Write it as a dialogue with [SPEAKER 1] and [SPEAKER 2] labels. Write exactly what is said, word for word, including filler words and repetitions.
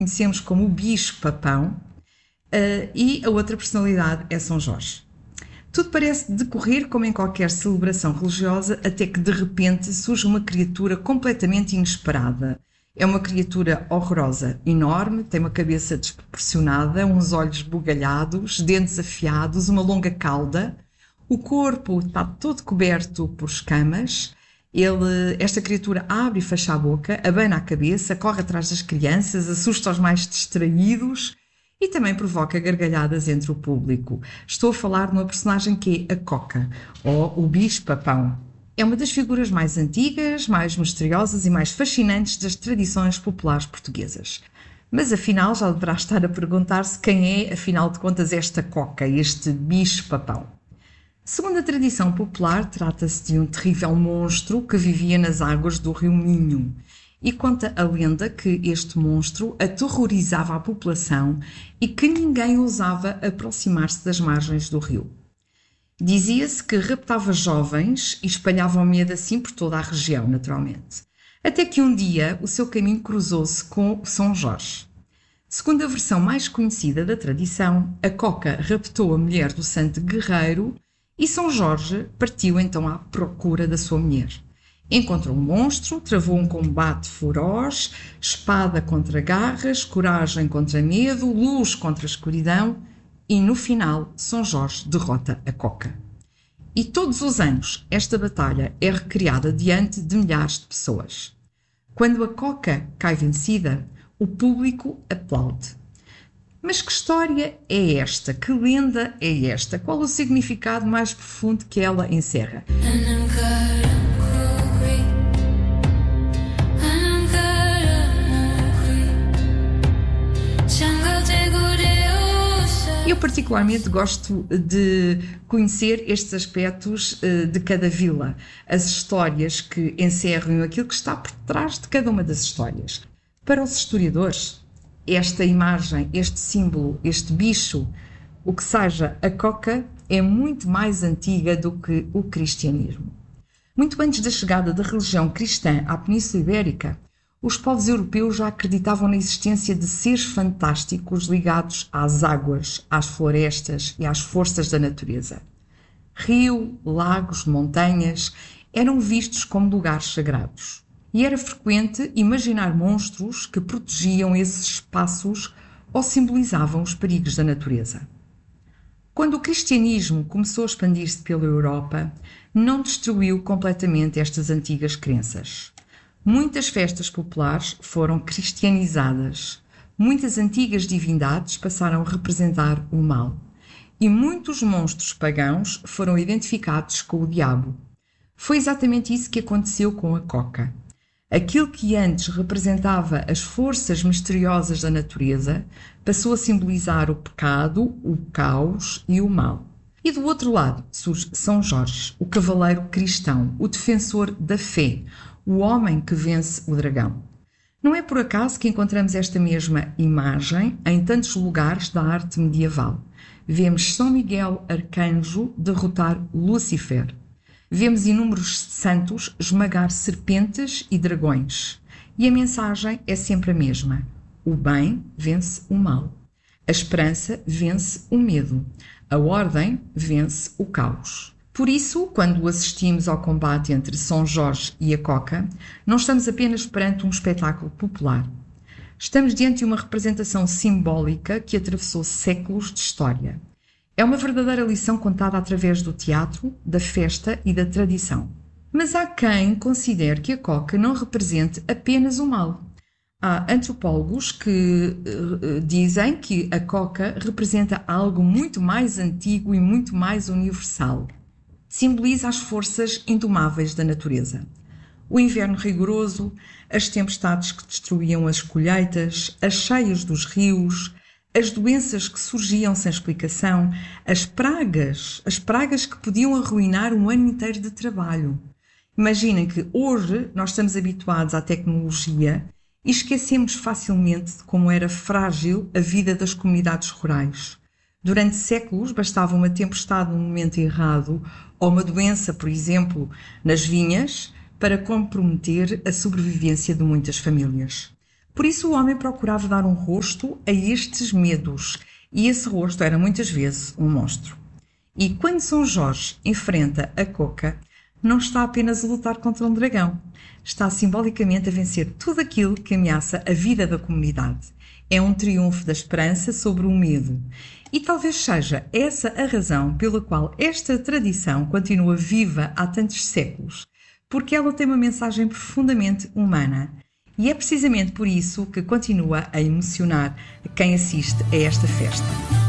[SPEAKER 1] conhecemos como o bicho-papão, uh, e a outra personalidade é São Jorge. Tudo parece decorrer como em qualquer celebração religiosa, até que de repente surge uma criatura completamente inesperada. É uma criatura horrorosa, enorme, tem uma cabeça desproporcionada, uns olhos bugalhados, dentes afiados, uma longa cauda. O corpo está todo coberto por escamas. Ele, esta criatura abre e fecha a boca, abana a cabeça, corre atrás das crianças, assusta os mais distraídos e também provoca gargalhadas entre o público. Estou a falar de uma personagem que é a Coca, ou o bicho-papão. É uma das figuras mais antigas, mais misteriosas e mais fascinantes das tradições populares portuguesas. Mas afinal já deverá estar a perguntar-se quem é, afinal de contas, esta Coca, este bicho-papão. Segundo a tradição popular, trata-se de um terrível monstro que vivia nas águas do rio Minho. E conta a lenda que este monstro aterrorizava a população e que ninguém ousava aproximar-se das margens do rio. Dizia-se que raptava jovens e espalhava o medo assim por toda a região, naturalmente. Até que um dia o seu caminho cruzou-se com São Jorge. Segundo a versão mais conhecida da tradição, a Coca raptou a mulher do santo guerreiro e São Jorge partiu então à procura da sua mulher. Encontrou um monstro, travou um combate feroz, espada contra garras, coragem contra medo, luz contra escuridão e, no final, São Jorge derrota a Coca. E todos os anos esta batalha é recriada diante de milhares de pessoas. Quando a Coca cai vencida, o público aplaude. Mas que história é esta? Que lenda é esta? Qual o significado mais profundo que ela encerra? Eu particularmente gosto de conhecer estes aspectos de cada vila, as histórias que encerram aquilo que está por trás de cada uma das histórias. Para os historiadores, esta imagem, este símbolo, este bicho, o que seja a Coca, é muito mais antiga do que o cristianismo. Muito antes da chegada da religião cristã à Península Ibérica, os povos europeus já acreditavam na existência de seres fantásticos ligados às águas, às florestas e às forças da natureza. Rio, lagos, montanhas eram vistos como lugares sagrados. E era frequente imaginar monstros que protegiam esses espaços ou simbolizavam os perigos da natureza. Quando o cristianismo começou a expandir-se pela Europa, não destruiu completamente estas antigas crenças. Muitas festas populares foram cristianizadas, muitas antigas divindades passaram a representar o mal, e muitos monstros pagãos foram identificados com o diabo. Foi exatamente isso que aconteceu com a Coca. Aquilo que antes representava as forças misteriosas da natureza passou a simbolizar o pecado, o caos e o mal. E do outro lado surge São Jorge, o cavaleiro cristão, o defensor da fé, o homem que vence o dragão. Não é por acaso que encontramos esta mesma imagem em tantos lugares da arte medieval. Vemos São Miguel Arcanjo derrotar Lúcifer. Vemos inúmeros santos esmagar serpentes e dragões. E a mensagem é sempre a mesma. O bem vence o mal. A esperança vence o medo. A ordem vence o caos. Por isso, quando assistimos ao combate entre São Jorge e a Coca, não estamos apenas perante um espetáculo popular. Estamos diante de uma representação simbólica que atravessou séculos de história. É uma verdadeira lição contada através do teatro, da festa e da tradição. Mas há quem considere que a Coca não represente apenas o mal. Há antropólogos que uh, dizem que a Coca representa algo muito mais antigo e muito mais universal. Simboliza as forças indomáveis da natureza. O inverno rigoroso, as tempestades que destruíam as colheitas, as cheias dos rios, as doenças que surgiam sem explicação, as pragas, as pragas que podiam arruinar um ano inteiro de trabalho. Imaginem que hoje nós estamos habituados à tecnologia e esquecemos facilmente de como era frágil a vida das comunidades rurais. Durante séculos bastava uma tempestade no momento errado ou uma doença, por exemplo, nas vinhas, para comprometer a sobrevivência de muitas famílias. Por isso o homem procurava dar um rosto a estes medos, e esse rosto era muitas vezes um monstro. E quando São Jorge enfrenta a Coca, não está apenas a lutar contra um dragão, está simbolicamente a vencer tudo aquilo que ameaça a vida da comunidade. É um triunfo da esperança sobre o medo. E talvez seja essa a razão pela qual esta tradição continua viva há tantos séculos, porque ela tem uma mensagem profundamente humana. E é precisamente por isso que continua a emocionar quem assiste a esta festa.